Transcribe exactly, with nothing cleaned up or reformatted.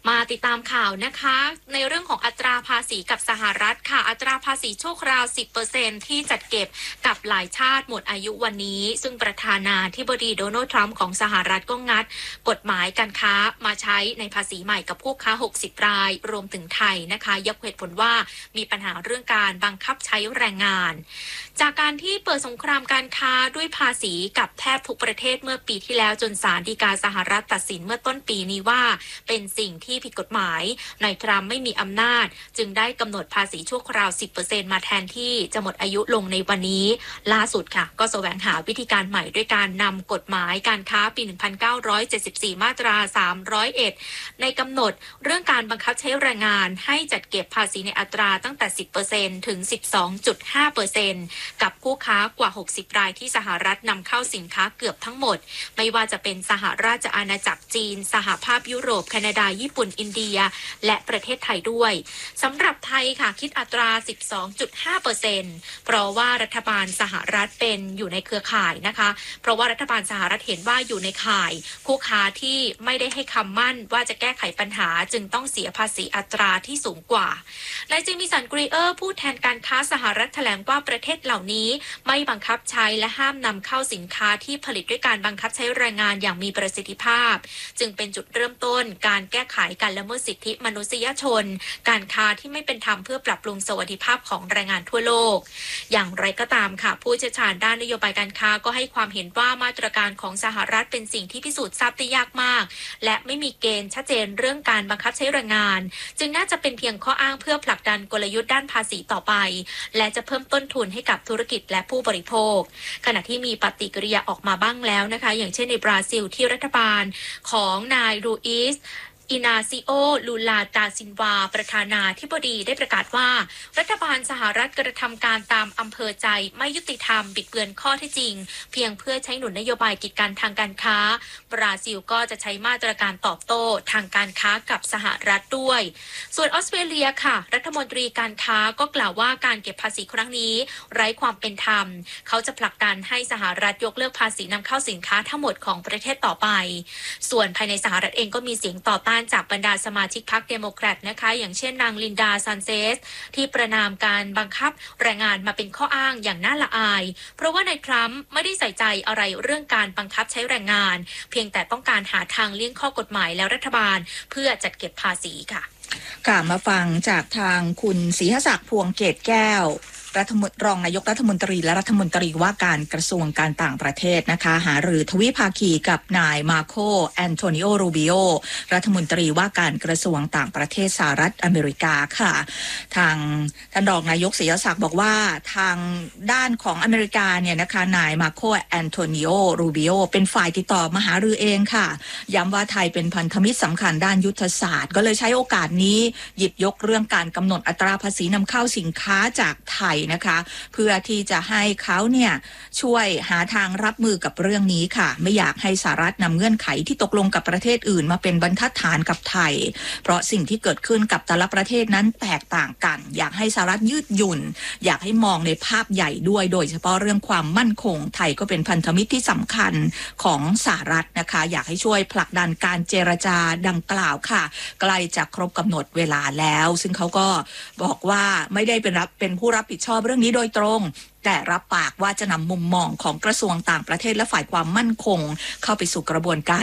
มาติดตามข่าวนะคะในเรื่องของอัตราภาษีกับสหรัฐค่ะอัตราภาษีชั่วคราว สิบเปอร์เซ็นต์ ที่จัดเก็บกับหลายชาติหมดอายุวันนี้ซึ่งประธานาธิบดีโดนัลด์ทรัมป์ของสหรัฐก็งัดกฎหมายการค้ามาใช้ในภาษีใหม่กับผู้ค้าหกสิบรายรวมถึงไทยนะคะยกเหตุผลว่ามีปัญหาเรื่องการบังคับใช้แรงงานจากการที่เปิดสงครามการค้าด้วยภาษีกับแทบทุกประเทศเมื่อปีที่แล้วจนศาลฎีกาสหรัฐตัดสินเมื่อต้นปีนี้ว่าเป็นสิ่งที่ผิดกฎหมายนายทรัมป์ไม่มีอำนาจจึงได้กำหนดภาษีชั่วคราว สิบเปอร์เซ็นต์ มาแทนที่จะหมดอายุลงในวันนี้ล่าสุดค่ะก็แสวงหาวิธีการใหม่ด้วยการนำกฎหมายการค้าปี หนึ่งพันเก้าร้อยเจ็ดสิบสี่ มาตรา สามร้อยเอ็ด ในกำหนดเรื่องการบังคับใช้แรงงานให้จัดเก็บภาษีในอัตราตั้งแต่ สิบเปอร์เซ็นต์ ถึง สิบสองจุดห้าเปอร์เซ็นต์ กับผู้ค้ากว่า หกสิบรายที่สหรัฐนำเข้าสินค้าเกือบทั้งหมดไม่ว่าจะเป็นสหราชอาณาจักรจีนสหภาพยุโรปแคนาดาญี่ปุ่นอินเดียและประเทศไทยด้วยสำหรับไทยค่ะคิดอัตรา สิบสองจุดห้าเปอร์เซ็นต์ เพราะว่ารัฐบาลสหรัฐเป็นอยู่ในเครือข่ายนะคะเพราะว่ารัฐบาลสหรัฐเห็นว่าอยู่ในข่ายผู้ค้าที่ไม่ได้ให้คำมั่นว่าจะแก้ไขปัญหาจึงต้องเสียภาษีอัตราที่สูงกว่านายเจมิสันกรีเออร์ผู้แทนการค้าสหรัฐแถลงว่าประเทศเหล่านี้ไม่บังคับใช้และห้ามนำเข้าสินค้าที่ผลิตด้วยการบังคับใช้แรงงานอย่างมีประสิทธิภาพจึงเป็นจุดเริ่มต้นการแก้ไขการละเมิดสิทธิมนุษยชนการค้าที่ไม่เป็นธรรมเพื่อปรับปรุงสวัสดิภาพของแรงงานทั่วโลกอย่างไรก็ตามค่ะผู้เชี่ยวชาญด้านนโยบายการค้าก็ให้ความเห็นว่ามาตรการของสหรัฐเป็นสิ่งที่พิสูจน์ทราบได้ยากมากและไม่มีเกณฑ์ชัดเจนเรื่องการบังคับใช้แรงงานจึงน่าจะเป็นเพียงข้ออ้างเพื่อผลักดันกลยุทธ์ด้านภาษีต่อไปและจะเพิ่มต้นทุนให้กับธุรกิจและผู้บริโภคขณะที่มีปฏิกิริยาออกมาบ้างแล้วนะคะอย่างเช่นในบราซิลที่รัฐบาลของนายรูอิสอินาซิโอลูลาดาซินวาประธานาธิบดีได้ประกาศว่ารัฐบาลสหรัฐกระทำการตามอำเภอใจไม่ยุติธรรมบิดเบือนข้อเท็จจริงเพียงเพื่อใช้หนุนนโยบายกีดกันทางการค้าบราซิลก็จะใช้มาตรการตอบโต้ทางการค้ากับสหรัฐด้วยส่วนออสเตรเลียค่ะรัฐมนตรีการค้าก็กล่าวว่าการเก็บภาษีครั้งนี้ไร้ความเป็นธรรมเขาจะผลักดันให้สหรัฐยกเลิกภาษีนำเข้าสินค้าทั้งหมดของประเทศต่อไปส่วนภายในสหรัฐเองก็มีเสียงต่อต้านจากบรรดาสมาชิกพรรคเดโมแครตนะคะอย่างเช่นนางลินดาซันเซสที่ประนามการบังคับแรงงานมาเป็นข้ออ้างอย่างน่าละอายเพราะว่านายทรัมป์ไม่ได้ใส่ใจอะไรเรื่องการบังคับใช้แรงงานเพียงแต่ต้องการหาทางเลี่ยงข้อกฎหมายและรัฐบาลเพื่อจัดเก็บภาษีค่ะค่ะมาฟังจากทางคุณศรีหศักดิ์พวงเกตแก้วรัฐมนตรีรองนายกรัฐมนตรีและรัฐมนตรีว่าการกระทรวงการต่างประเทศนะคะหารือทวิภาคีกับนายมาโคแอนโทนิโอรูบิโอรัฐมนตรีว่าการกระทรวงต่างประเทศสหรัฐอเมริกาค่ะทางท่านรองนายกศรีศักดิ์บอกว่าทางด้านของอเมริกาเนี่ยนะคะนายมาโคแอนโทนิโอรูบิโอเป็นฝ่ายติดต่อมาหารือเองค่ะย้ำว่าไทยเป็นพันธมิตรสำคัญด้านยุทธศาสตร์ก็เลยใช้โอกาสนี้หยิบยกเรื่องการกำหนดอัตราภาษีนำเข้าสินค้าจากไทยนะคะเพื่อที่จะให้เขาเนี่ยช่วยหาทางรับมือกับเรื่องนี้ค่ะไม่อยากให้สหรัฐนำเงื่อนไขที่ตกลงกับประเทศอื่นมาเป็นบรรทัดฐานกับไทยเพราะสิ่งที่เกิดขึ้นกับแต่ละประเทศนั้นแตกต่างกันอยากให้สหรัฐยืดหยุ่นอยากให้มองในภาพใหญ่ด้วยโดยเฉพาะเรื่องความมั่นคงไทยก็เป็นพันธมิตรที่สำคัญของสหรัฐนะคะอยากให้ช่วยผลักดันการเจรจาดังกล่าวค่ะใกล้จะครบกำหนดเวลาแล้วซึ่งเขาก็บอกว่าไม่ได้เป็นรับเป็นผู้รับผิดชอบเรื่องนี้โดยตรงแต่รับปากว่าจะนำมุมมองของกระทรวงต่างประเทศและฝ่ายความมั่นคงเข้าไปสู่กระบวนการ